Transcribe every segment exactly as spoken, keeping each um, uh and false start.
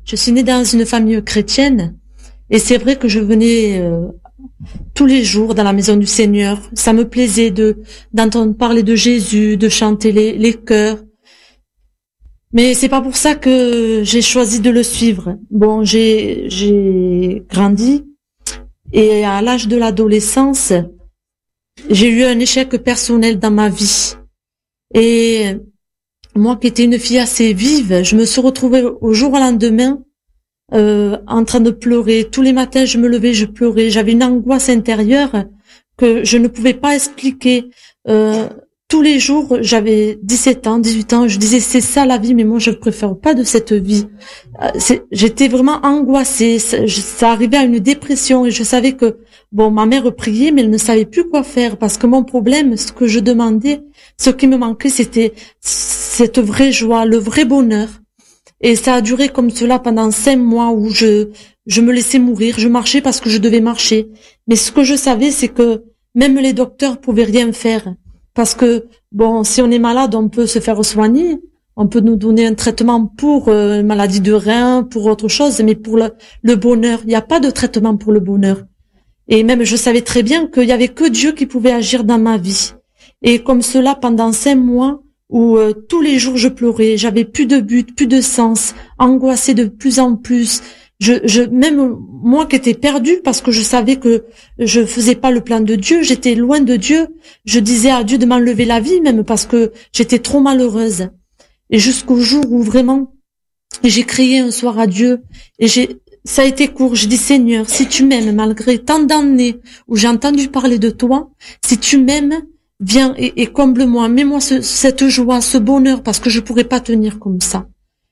Je suis née dans une famille chrétienne et c'est vrai que je venais euh, tous les jours dans la maison du Seigneur. Ça me plaisait de d'entendre parler de Jésus, de chanter les, les chœurs. Mais c'est pas pour ça que j'ai choisi de le suivre. Bon, j'ai j'ai grandi et à l'âge de l'adolescence, j'ai eu un échec personnel dans ma vie. Et moi qui étais une fille assez vive, je me suis retrouvée au jour au lendemain euh, en train de pleurer. Tous les matins, je me levais, je pleurais. J'avais une angoisse intérieure que je ne pouvais pas expliquer. Euh, tous les jours, j'avais dix-sept ans, dix-huit ans, je disais c'est ça la vie, mais moi je ne préfère pas de cette vie. C'est, j'étais vraiment angoissée, ça, je, ça arrivait à une dépression et je savais que, bon, ma mère priait, mais elle ne savait plus quoi faire parce que mon problème, ce que je demandais, ce qui me manquait, c'était cette vraie joie, le vrai bonheur. Et ça a duré comme cela pendant cinq mois où je, je me laissais mourir, je marchais parce que je devais marcher. Mais ce que je savais, c'est que même les docteurs pouvaient rien faire. Parce que, bon, si on est malade, on peut se faire soigner, on peut nous donner un traitement pour euh, maladie de rein, pour autre chose, mais pour le, le bonheur, il n'y a pas de traitement pour le bonheur. Et même, je savais très bien qu'il y avait que Dieu qui pouvait agir dans ma vie. Et comme cela, pendant cinq mois, où euh, tous les jours je pleurais, j'avais plus de but, plus de sens, angoissée de plus en plus. Je, je, même moi qui étais perdue parce que je savais que je faisais pas le plan de Dieu, j'étais loin de Dieu. Je disais à Dieu de m'enlever la vie même parce que j'étais trop malheureuse. Et jusqu'au jour où vraiment j'ai crié un soir à Dieu et j'ai, ça a été court. J'ai dit Seigneur, si tu m'aimes malgré tant d'années où j'ai entendu parler de toi, si tu m'aimes, viens et, et comble-moi, mets-moi ce, cette joie, ce bonheur parce que je pourrais pas tenir comme ça.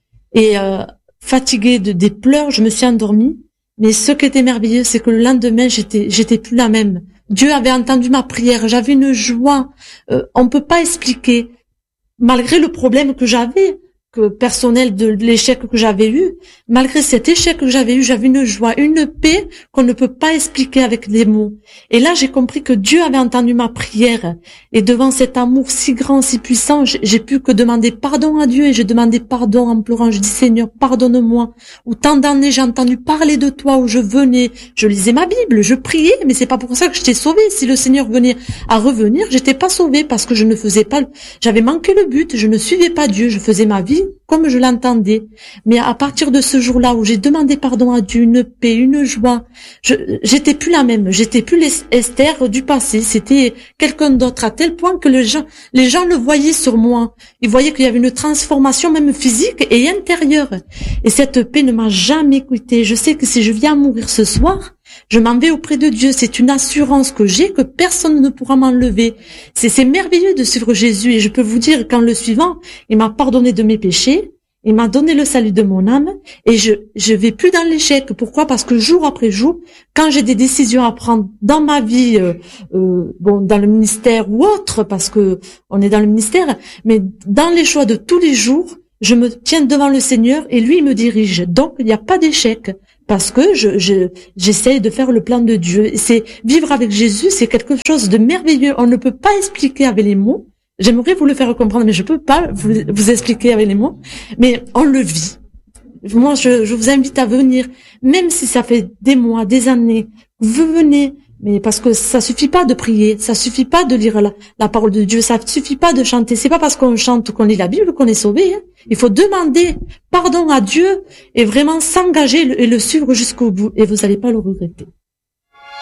Et euh, fatiguée de des pleurs, je me suis endormie. Mais ce qui était merveilleux, c'est que le lendemain, j'étais, j'étais plus la même. Dieu avait entendu ma prière. J'avais une joie. Euh, on peut pas expliquer, malgré le problème que j'avais, que personnel de l'échec que j'avais eu. Malgré cet échec que j'avais eu, j'avais une joie, une paix qu'on ne peut pas expliquer avec des mots. Et là, j'ai compris que Dieu avait entendu ma prière. Et devant cet amour si grand, si puissant, j'ai, j'ai pu que demander pardon à Dieu. Et j'ai demandé pardon en pleurant. Je dis Seigneur, pardonne-moi. Où tant d'années j'ai entendu parler de toi, où je venais, je lisais ma Bible, je priais, mais c'est pas pour ça que j'étais sauvée. Si le Seigneur venait à revenir, j'étais pas sauvée parce que je ne faisais pas, j'avais manqué le but, je ne suivais pas Dieu, je faisais ma vie comme je l'entendais. Mais à partir de ce jour-là où j'ai demandé pardon à Dieu, une paix, une joie, je, j'étais plus la même, j'étais plus l'Esther du passé, c'était quelqu'un d'autre à tel point que les gens, les gens le voyaient sur moi. Ils voyaient qu'il y avait une transformation même physique et intérieure. Et cette paix ne m'a jamais quitté. Je sais que si je viens à mourir ce soir, je m'en vais auprès de Dieu. C'est une assurance que j'ai que personne ne pourra m'enlever. C'est, c'est merveilleux de suivre Jésus et je peux vous dire qu'en le suivant, il m'a pardonné de mes péchés, il m'a donné le salut de mon âme et je je vais plus dans l'échec. Pourquoi? Parce que jour après jour, quand j'ai des décisions à prendre dans ma vie, euh, euh, bon, dans le ministère ou autre, parce que on est dans le ministère, mais dans les choix de tous les jours, je me tiens devant le Seigneur et lui il me dirige. Donc il n'y a pas d'échec. Parce que je, je, j'essaye de faire le plan de Dieu. C'est vivre avec Jésus, c'est quelque chose de merveilleux. On ne peut pas expliquer avec les mots. J'aimerais vous le faire comprendre, mais je peux pas vous, vous expliquer avec les mots. Mais on le vit. Moi, je, je vous invite à venir, même si ça fait des mois, des années. Vous venez, mais parce que ça suffit pas de prier, ça suffit pas de lire la, la parole de Dieu, ça suffit pas de chanter. C'est pas parce qu'on chante ou qu'on lit la Bible qu'on est sauvé. Hein. Il faut demander pardon à Dieu et vraiment s'engager et le suivre jusqu'au bout. Et vous n'allez pas le regretter.